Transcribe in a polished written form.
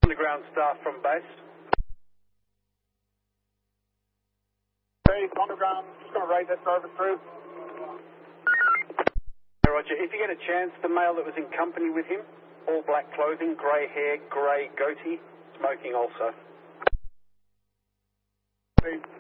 Underground staff from base. Base, underground, just going to ride that driver through. Hey, Roger, if you get a chance, the male that was in company with him, all black clothing, grey hair, grey goatee, smoking also. Base.